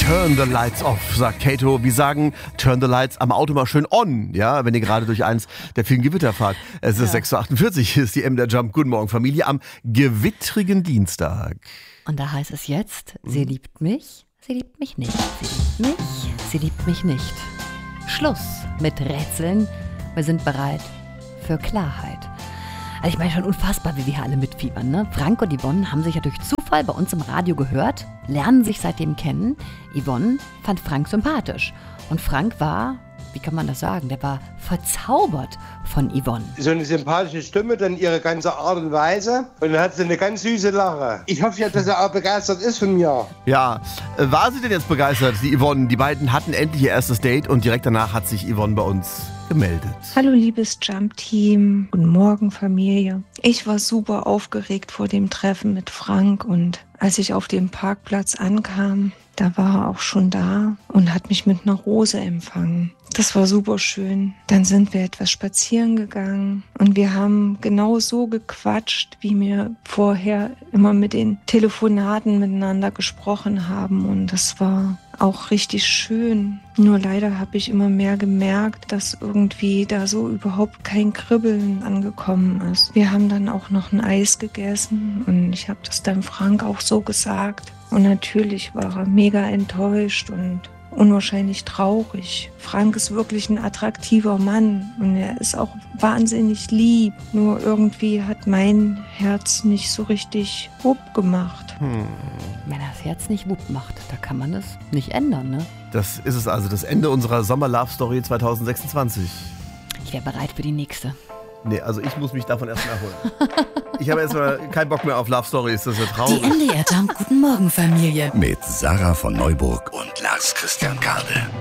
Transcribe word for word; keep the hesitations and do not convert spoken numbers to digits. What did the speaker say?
Turn the lights off, sagt Kato. Wir sagen, turn the lights am Auto mal schön on, ja, wenn ihr gerade durch eins der vielen Gewitter fahrt. Es ist ja. sechs Uhr achtundvierzig, hier ist die M der Jump. Guten Morgen, Familie, am gewittrigen Dienstag. Und da heißt es jetzt, sie liebt mich, sie liebt mich nicht. Sie liebt mich, sie liebt mich nicht. Schluss mit Rätseln. Wir sind bereit für Klarheit. Also ich meine, schon unfassbar, wie wir hier alle mitfiebern, ne? Frank und Yvonne haben sich ja durch Zufall bei uns im Radio gehört, lernen sich seitdem kennen. Yvonne fand Frank sympathisch. Und Frank war, wie kann man das sagen, der war verzaubert von Yvonne. So eine sympathische Stimme, dann ihre ganze Art und Weise. Und dann hat sie eine ganz süße Lache. Ich hoffe ja, dass er auch begeistert ist von mir. Ja, war sie denn jetzt begeistert, die Yvonne? Die beiden hatten endlich ihr erstes Date und direkt danach hat sich Yvonne bei uns gemeldet. Hallo liebes Jump-Team, guten Morgen Familie. Ich war super aufgeregt vor dem Treffen mit Frank und als ich auf dem Parkplatz ankam, da war er auch schon da und hat mich mit einer Rose empfangen. Das war super schön. Dann sind wir etwas spazieren gegangen und wir haben genau so gequatscht, wie wir vorher immer mit den Telefonaten miteinander gesprochen haben. Und das war auch richtig schön. Nur leider habe ich immer mehr gemerkt, dass irgendwie da so überhaupt kein Kribbeln angekommen ist. Wir haben dann auch noch ein Eis gegessen und ich habe das dann Frank auch so gesagt. Und natürlich war er mega enttäuscht und unwahrscheinlich traurig. Frank ist wirklich ein attraktiver Mann und er ist auch wahnsinnig lieb. Nur irgendwie hat mein Herz nicht so richtig wupp gemacht. Hm. Wenn das Herz nicht wupp macht, da kann man es nicht ändern, ne? Das ist es also, das Ende unserer Sommer-Love-Story zwanzig sechsundzwanzig. Ich wäre bereit für die nächste. Nee, also ich muss mich davon erstmal erholen. Ich habe erstmal keinen Bock mehr auf Love Stories, das ist ja traurig. Die M D R Jump Guten Morgen Familie. Mit Sarah von Neuburg und Lars Christian Kade.